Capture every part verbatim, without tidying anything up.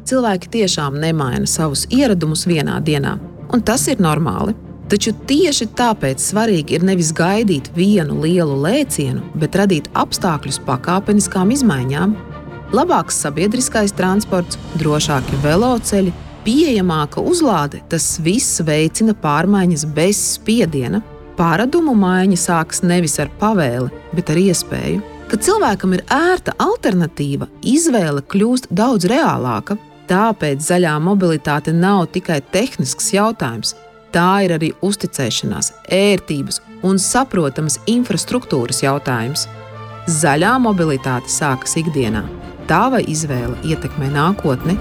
Cilvēki tiešām nemaina savus ieradumus vienā dienā, un tas ir normāli. Taču tieši tāpēc svarīgi ir nevis gaidīt vienu lielu lēcienu, bet radīt apstākļus pakāpeniskām izmaiņām. Labāks sabiedriskais transports, drošāki veloceļi, pieejamāka uzlāde – tas viss veicina pārmaiņas bez spiediena. Pārādumu maiņa sākas nevis ar pavēli, bet ar iespēju. Kad cilvēkam ir ērta alternatīva, izvēle kļūst daudz reālāka. Tāpēc zaļā mobilitāte nav tikai tehnisks jautājums. Tā ir arī uzticēšanās, ērtības un saprotamas infrastruktūras jautājums. Zaļā mobilitāte sākas ikdienā. Tava izvēle ietekmē nākotni.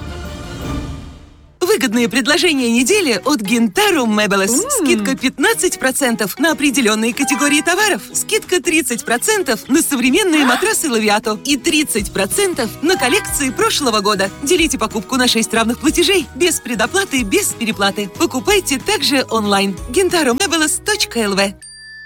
Выгодные предложения недели от Gentarum Meubles. Mm. Скидка пятнадцать процентов на определенные категории товаров. Скидка тридцать процентов на современные матрасы Лавиато. И тридцать процентов на коллекции прошлого года. Делите покупку на шесть равных платежей. Без предоплаты, без переплаты. Покупайте также онлайн. gentarum meubles точка эл ви.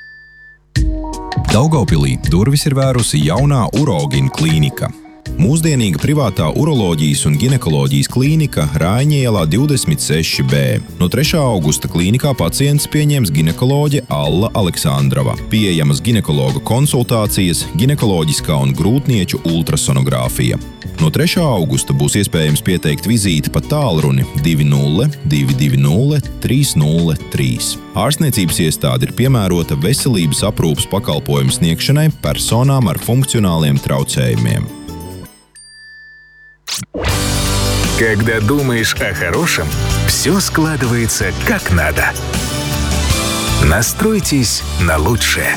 Daugavpilī durvis ir vērusi jaunā uroloģija klīnika. Mūsdienīga privātā uroloģijas un ginekoloģijas klīnika Raiņa ielā divdesmit seši B. No trešā augusta klīnikā pacients pieņems ginekoloģe Alla Aleksandrova. Pieejamas ginekologa konsultācijas, ginekoloģiskā un grūtnieču ultrasonogrāfija. No trešā augusta būs iespējams pieteikt vizīti pa tālruni divi nulle divi divi nulle trīs nulle trīs. Ārstniecības iestāde ir piemērota veselības aprūpes pakalpojumu sniegšanai personām ar funkcionāliem traucējumiem. Когда думаешь о хорошем, все складывается как надо. Настройтесь на лучшее.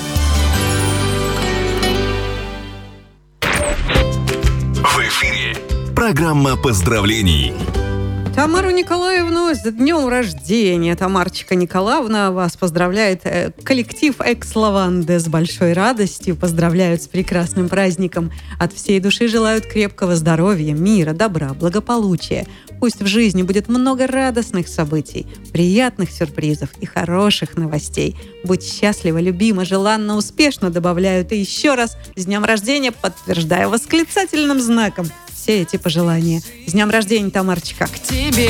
В эфире программа поздравлений. Тамару Николаевну с днем рождения. Тамарочка Николаевна, вас поздравляет коллектив «Экс-Лаванде» с большой радостью. Поздравляют с прекрасным праздником. От всей души желают крепкого здоровья, мира, добра, благополучия. Пусть в жизни будет много радостных событий, приятных сюрпризов и хороших новостей. Будь счастлива, любима, желанна, успешно, добавляют. И еще раз с днем рождения подтверждаю восклицательным знаком все эти пожелания. С днем рождения, Тамарочка!